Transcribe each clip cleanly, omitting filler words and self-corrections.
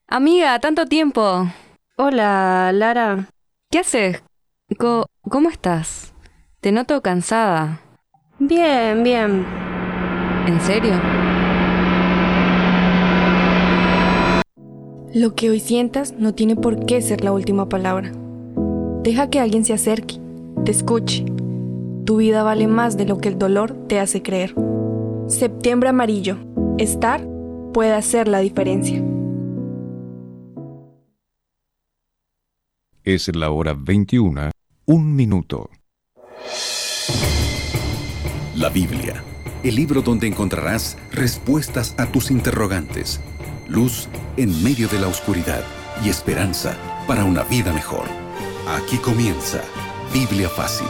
Amiga, tanto tiempo. Hola, Lara. ¿Qué haces? ¿Cómo estás? Te noto cansada. Bien, bien. ¿En serio? Lo que hoy sientas no tiene por qué ser la última palabra. Deja que alguien se acerque, te escuche. Tu vida vale más de lo que el dolor te hace creer. Septiembre amarillo. Estar puede hacer la diferencia. Es la hora 21, un minuto. La Biblia, el libro donde encontrarás respuestas a tus interrogantes, luz en medio de la oscuridad y esperanza para una vida mejor. Aquí comienza Biblia Fácil.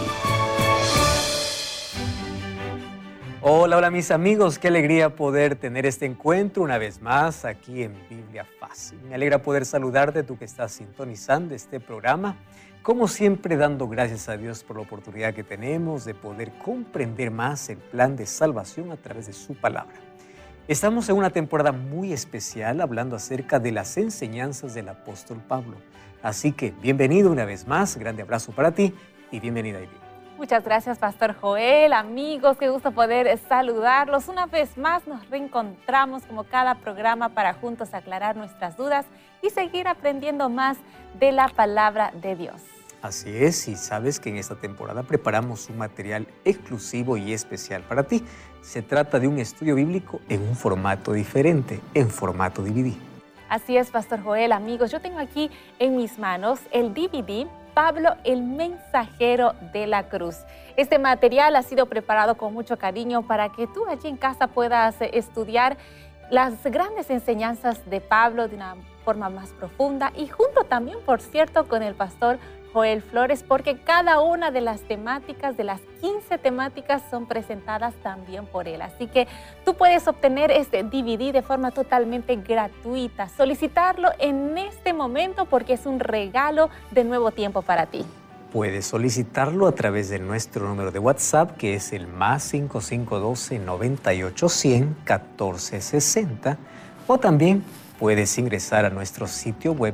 Hola, hola mis amigos, qué alegría poder tener este encuentro una vez más aquí en Biblia Fácil. Me alegra poder saludarte, tú que estás sintonizando este programa, como siempre dando gracias a Dios por la oportunidad que tenemos de poder comprender más el plan de salvación a través de su palabra. Estamos en una temporada muy especial hablando acerca de las enseñanzas del apóstol Pablo. Así que bienvenido una vez más, grande abrazo para ti y bienvenida a Biblia. Muchas gracias, Pastor Joel. Amigos, qué gusto poder saludarlos. Una vez más nos reencontramos como cada programa para juntos aclarar nuestras dudas y seguir aprendiendo más de la palabra de Dios. Así es, y sabes que en esta temporada preparamos un material exclusivo y especial para ti. Se trata de un estudio bíblico en un formato diferente, en formato DVD. Así es, Pastor Joel. Amigos, yo tengo aquí en mis manos el DVD Pablo, el mensajero de la cruz. Este material ha sido preparado con mucho cariño para que tú allí en casa puedas estudiar las grandes enseñanzas de Pablo de una forma más profunda y junto también, por cierto, con el pastor Joel Flores, porque cada una de las temáticas, de las 15 temáticas, son presentadas también por él. Así que tú puedes obtener este DVD de forma totalmente gratuita, solicitarlo en este momento porque es un regalo de nuevo tiempo para ti. Puedes solicitarlo a través de nuestro número de WhatsApp, que es el +5512 98 100 14 60, o también puedes ingresar a nuestro sitio web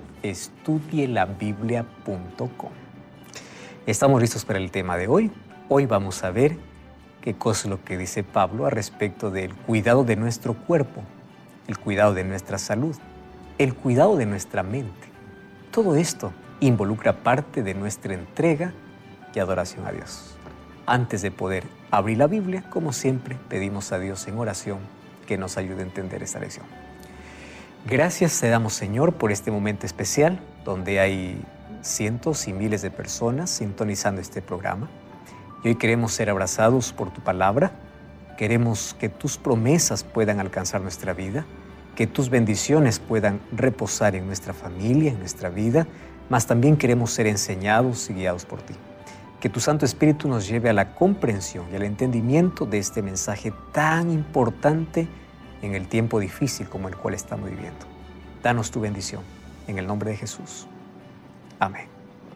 estudielabiblia.com. Estamos listos para el tema de hoy. Hoy vamos a ver qué cosa es lo que dice Pablo al respecto del cuidado de nuestro cuerpo, el cuidado de nuestra salud, el cuidado de nuestra mente. Todo esto involucra parte de nuestra entrega y adoración a Dios. Antes de poder abrir la Biblia, como siempre, pedimos a Dios en oración que nos ayude a entender esta lección. Gracias te damos, Señor, por este momento especial donde hay cientos y miles de personas sintonizando este programa. Y hoy queremos ser abrazados por tu palabra. Queremos que tus promesas puedan alcanzar nuestra vida, que tus bendiciones puedan reposar en nuestra familia, en nuestra vida, mas también queremos ser enseñados y guiados por ti. Que tu Santo Espíritu nos lleve a la comprensión y al entendimiento de este mensaje tan importante en el tiempo difícil como el cual estamos viviendo. Danos tu bendición, en el nombre de Jesús. Amén.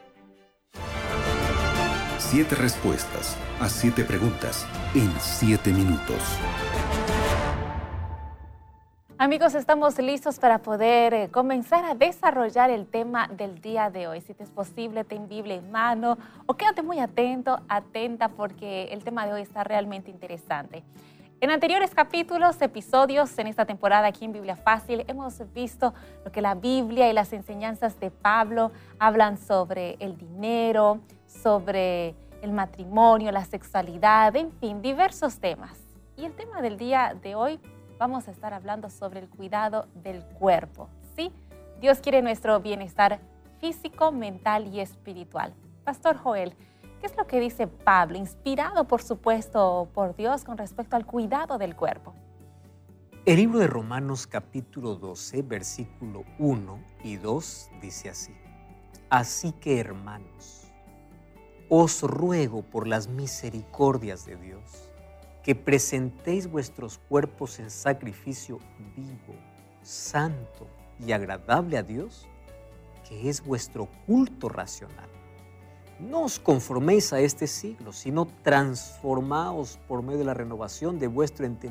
7 respuestas a 7 preguntas en 7 minutos. Amigos, estamos listos para poder comenzar a desarrollar el tema del día de hoy. Si te es posible, ten Biblia en mano o quédate muy atento, atenta, porque el tema de hoy está realmente interesante. En anteriores capítulos, episodios en esta temporada aquí en Biblia Fácil, hemos visto lo que la Biblia y las enseñanzas de Pablo hablan sobre el dinero, sobre el matrimonio, la sexualidad, en fin, diversos temas. Y el tema del día de hoy, vamos a estar hablando sobre el cuidado del cuerpo. ¿Sí? Dios quiere nuestro bienestar físico, mental y espiritual. Pastor Joel, ¿qué es lo que dice Pablo, inspirado por supuesto por Dios con respecto al cuidado del cuerpo? El libro de Romanos capítulo 12, versículo 1 y 2 dice así: Así que, hermanos, os ruego por las misericordias de Dios que presentéis vuestros cuerpos en sacrificio vivo, santo y agradable a Dios, que es vuestro culto racional. No os conforméis a este siglo, sino transformaos por medio de la renovación de vuestro entendimiento,